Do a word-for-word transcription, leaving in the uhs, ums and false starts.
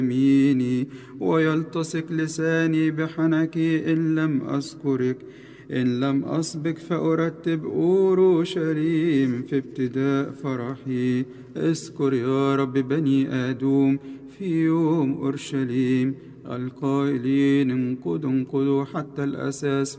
يميني، ويلتصق لساني بحنكي إن لم أذكرك. إن لم أسبق فأرتب أورشليم في ابتداء فرحي. اذكر يا رب بني آدم في يوم أورشليم، القائلين انقضوا انقضوا حتى الأساس